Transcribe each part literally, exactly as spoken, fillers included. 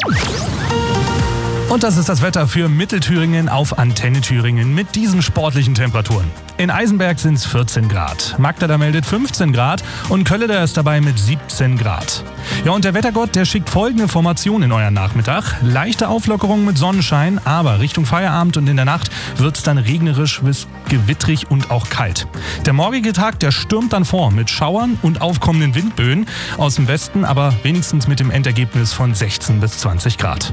Und das ist das Wetter für Mittelthüringen auf Antenne Thüringen mit diesen sportlichen Temperaturen. In Eisenberg sind es vierzehn Grad, Magdala meldet fünfzehn Grad und Kölleder ist dabei mit siebzehn Grad. Ja, und der Wettergott, der schickt folgende Formation in euren Nachmittag. Leichte Auflockerung mit Sonnenschein, aber Richtung Feierabend und in der Nacht wird es dann regnerisch bis gewittrig und auch kalt. Der morgige Tag, der stürmt dann vor mit Schauern und aufkommenden Windböen aus dem Westen, aber wenigstens mit dem Endergebnis von sechzehn bis zwanzig Grad.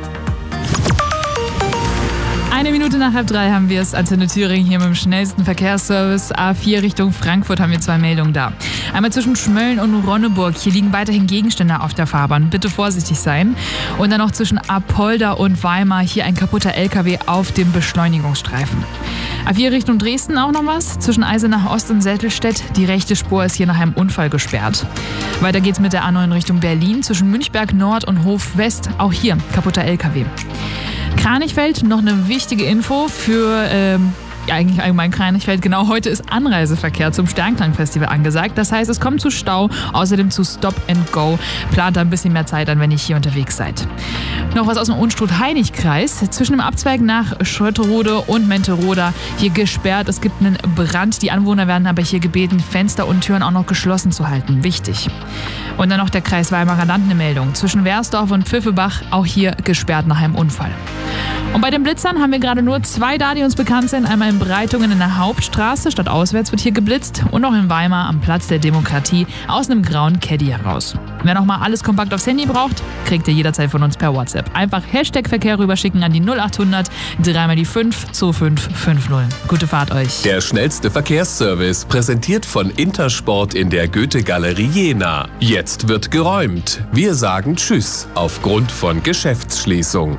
Eine Minute nach halb drei haben wir es. Antenne Thüringen hier mit dem schnellsten Verkehrsservice. A vier Richtung Frankfurt haben wir zwei Meldungen da. Einmal zwischen Schmölln und Ronneburg. Hier liegen weiterhin Gegenstände auf der Fahrbahn. Bitte vorsichtig sein. Und dann noch zwischen Apolda und Weimar. Hier ein kaputter L K W auf dem Beschleunigungsstreifen. A vier Richtung Dresden auch noch was. Zwischen Eisenach Ost und Sättelstedt. Die rechte Spur ist hier nach einem Unfall gesperrt. Weiter geht's mit der A neun Richtung Berlin. Zwischen Münchberg Nord und Hof West. Auch hier kaputter L K W. Kranichfeld, noch eine wichtige Info für, ähm, ja, eigentlich allgemein Kranichfeld. Genau, heute ist Anreiseverkehr zum Sternklang-Festival angesagt. Das heißt, es kommt zu Stau, außerdem zu Stop and Go. Plant da ein bisschen mehr Zeit an, wenn ihr hier unterwegs seid. Noch was aus dem Unstrut-Heinig-Kreis. Zwischen dem Abzweig nach Schotterode und Menteroda hier gesperrt. Es gibt einen Brand. Die Anwohner werden aber hier gebeten, Fenster und Türen auch noch geschlossen zu halten. Wichtig. Und dann noch der Kreis Weimarer Land eine Meldung. Zwischen Wersdorf und Pfiffebach auch hier gesperrt nach einem Unfall. Und bei den Blitzern haben wir gerade nur zwei da, die uns bekannt sind. Einmal in Breitungen in der Hauptstraße, stadtauswärts wird hier geblitzt. Und noch in Weimar am Platz der Demokratie aus einem grauen Caddy heraus. Wer nochmal alles kompakt aufs Handy braucht, kriegt ihr jederzeit von uns per WhatsApp. Einfach Hashtag Verkehr rüberschicken an die null acht hundert dreimal die fünf zwei fünf fünf null. Gute Fahrt euch. Der schnellste Verkehrsservice, präsentiert von Intersport in der Goethe-Galerie Jena. Jetzt wird geräumt. Wir sagen Tschüss aufgrund von Geschäftsschließung.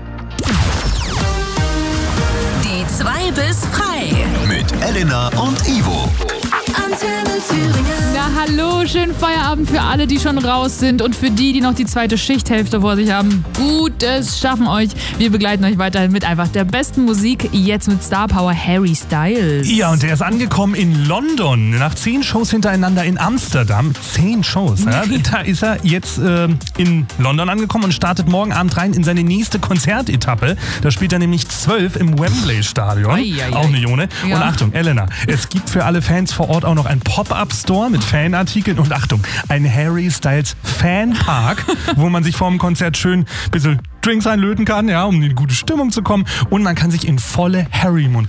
Die zwei bis frei. Mit Elena und Ivo. Antenne Thüringen. Na hallo, schönen Feierabend für alle, die schon raus sind und für die, die noch die zweite Schichthälfte vor sich haben. Gutes Schaffen euch. Wir begleiten euch weiterhin mit einfach der besten Musik, jetzt mit Star Power Harry Styles. Ja, und der ist angekommen in London. Nach zehn Shows hintereinander in Amsterdam. Zehn Shows, ja? Da ist er jetzt äh, in London angekommen und startet morgen Abend rein in seine nächste Konzertetappe. Da spielt er nämlich zwölf im Wembley-Stadion. Ei, ei, ei. Auch eine Jone. Ja. Und Achtung, Elena, es gibt für alle Fans vor Ort auch noch einen Pop-Up-Store mit Fanartikeln und Achtung, ein Harry Styles Fanpark, wo man sich vor dem Konzert schön ein bisschen Drinks einlöten kann, ja, um in eine gute Stimmung zu kommen. Und man kann sich in volle Harry-Montur